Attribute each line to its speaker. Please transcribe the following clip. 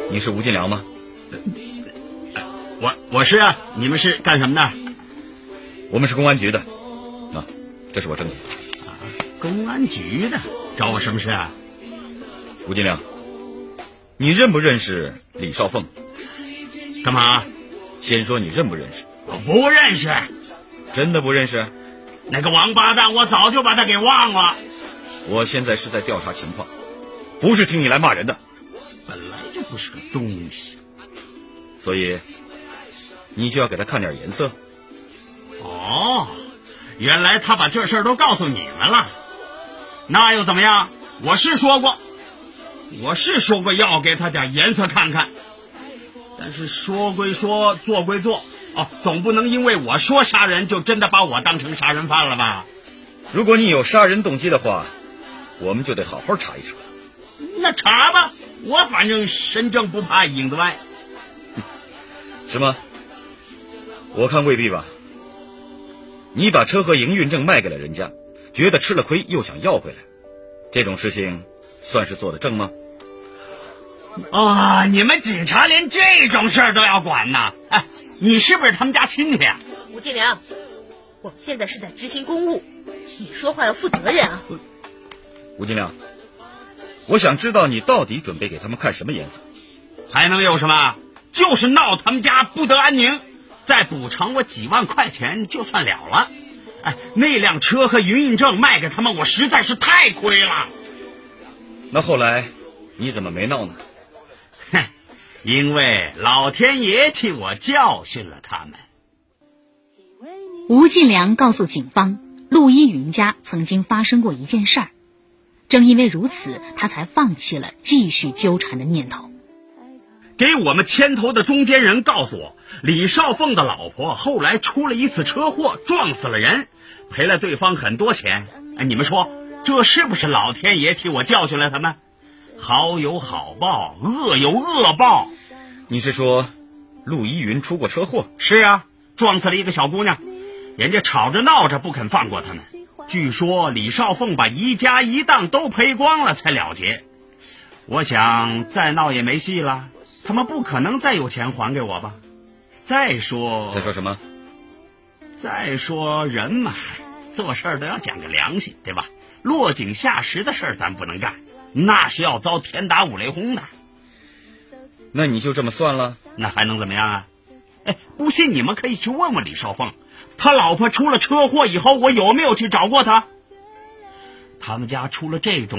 Speaker 1: 你是吴进良吗？
Speaker 2: 我是啊，你们是干什么的？
Speaker 1: 我们是公安局的。这是我证件。
Speaker 2: 公安局的，找我什么事啊？
Speaker 1: 吴进良，你认不认识李少凤？
Speaker 2: 干嘛？
Speaker 1: 先说你认不认识？
Speaker 2: 我不认识。
Speaker 1: 真的不认识？
Speaker 2: 那个王八蛋，我早就把他给忘了。
Speaker 1: 我现在是在调查情况，不是听你来骂人的。
Speaker 2: 本来就不是个东西，
Speaker 1: 所以你就要给他看点颜色。
Speaker 2: 哦，原来他把这事儿都告诉你们了。那又怎么样？我是说过要给他点颜色看看，但是说归说，做归做，总不能因为我说杀人就真的把我当成杀人犯了吧？
Speaker 1: 如果你有杀人动机的话，我们就得好好查一查。
Speaker 2: 那查吧，我反正身正不怕影子歪。
Speaker 1: 什么？我看未必吧。你把车和营运证卖给了人家，觉得吃了亏又想要回来，这种事情算是做得正吗？
Speaker 2: 你们警察连这种事儿都要管呢？你是不是他们家亲戚啊？
Speaker 3: 吴进良，我们现在是在执行公务，你说话要负责任啊。
Speaker 1: 吴进良，我想知道你到底准备给他们看什么颜色？
Speaker 2: 还能有什么？就是闹他们家不得安宁，再补偿我几万块钱就算了了。那辆车和营运证卖给他们，我实在是太亏了。
Speaker 1: 那后来你怎么没闹呢？
Speaker 2: 因为老天爷替我教训了他们。
Speaker 4: 吴进良告诉警方，陆一云家曾经发生过一件事儿，正因为如此，他才放弃了继续纠缠的念头。
Speaker 2: 给我们牵头的中间人告诉我，李少凤的老婆后来出了一次车祸，撞死了人，赔了对方很多钱。你们说这是不是老天爷替我教训了他们？好有好报，恶有恶报。
Speaker 1: 你是说陆一云出过车祸？
Speaker 2: 是啊，撞死了一个小姑娘，人家吵着闹着不肯放过他们。据说李少凤把一家一档都赔光了才了结。我想再闹也没戏了，他们不可能再有钱还给我吧。再说
Speaker 1: 什么？
Speaker 2: 再说人嘛，做事儿都要讲个良心，对吧？落井下石的事儿咱不能干，那是要遭天打五雷轰的。
Speaker 1: 那你就这么算了？
Speaker 2: 那还能怎么样啊？不信你们可以去问问李少凤，他老婆出了车祸以后，我有没有去找过他？他们家出了这种